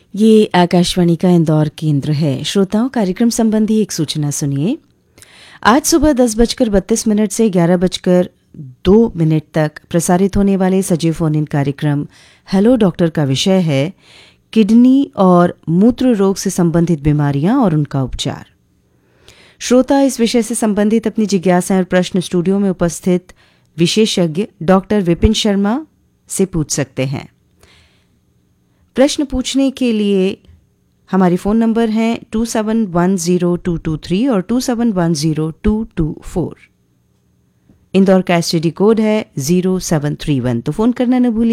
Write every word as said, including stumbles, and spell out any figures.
ये आकाशवाणी का इंदौर केंद्र है। श्रोताओं, कार्यक्रम संबंधी एक सूचना सुनिए। आज सुबह दस बजकर बत्तीस मिनट से ग्यारह बजकर दो मिनट तक प्रसारित होने वाले सजीव फोन इन कार्यक्रम हेलो डॉक्टर का विषय है किडनी और मूत्र रोग से संबंधित बीमारियां और उनका उपचार। श्रोता इस विषय से संबंधित अपनी जिज्ञासाएं और प्रश्न स्टूडियो में उपस्थित विशेषज्ञ डॉक्टर विपिन शर्मा से पूछ सकते हैं। प्रश्न पूछने के लिए हमारे फ़ोन नंबर हैं to seven one zero two to three और to seven one zero two to four. Indore का एसटीडी कोड है ज़ीरो सेवन थ्री वन, तो फ़ोन करना न भूलिए।